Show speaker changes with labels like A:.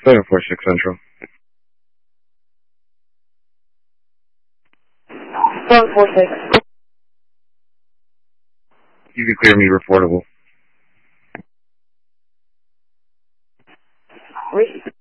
A: 746 Central.
B: 746.
A: You can clear me reportable.